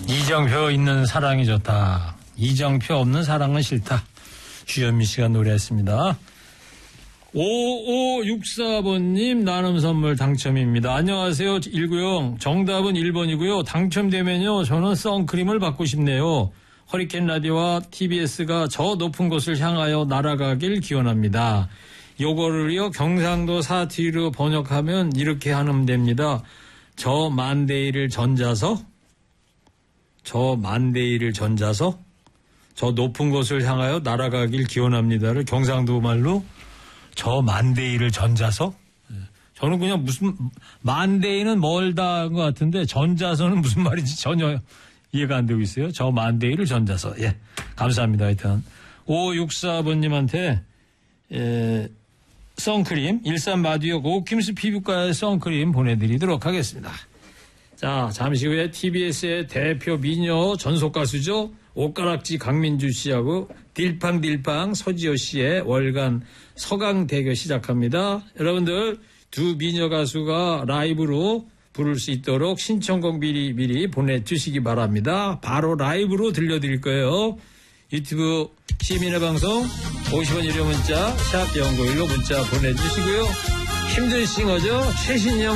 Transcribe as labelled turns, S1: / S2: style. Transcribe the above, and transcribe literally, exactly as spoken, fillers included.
S1: 이정표 있는 사랑이 좋다. 이정표 없는 사랑은 싫다. 주현미 씨가 노래했습니다. 오오육사 번님 나눔 선물 당첨입니다. 안녕하세요. 일구영. 정답은 일 번이고요. 당첨되면요. 저는 선크림을 받고 싶네요. 허리케인 라디오와 티비에스가 저 높은 곳을 향하여 날아가길 기원합니다. 요거를요. 경상도 사투리로 번역하면 이렇게 하면 됩니다. 저 만대일을 전자서 저 만대일을 전자서 저 높은 곳을 향하여 날아가길 기원합니다를 경상도 말로 저 만대일을 전자서? 저는 그냥 무슨 만대일은 멀다인 것 같은데 전자서는 무슨 말인지 전혀 이해가 안 되고 있어요. 저 만대일을 전자서. 예, 감사합니다. 하여튼 오육사 번님한테 에, 선크림 일산 마디오 오킴스 피부과의 선크림 보내드리도록 하겠습니다. 자, 잠시 후에 티비에스의 대표 미녀 전속 가수죠. 옷가락지 강민주 씨하고 딜팡딜팡 서지호 씨의 월간 서강대교 시작합니다. 여러분들 두 미녀 가수가 라이브로 부를 수 있도록 신청곡 미리 미리 보내주시기 바랍니다. 바로 라이브로 들려드릴 거예요. 유튜브 시민의 방송 오십 원 유료 문자 샵 영구일로 문자 보내주시고요. 힘든 싱어죠. 최신영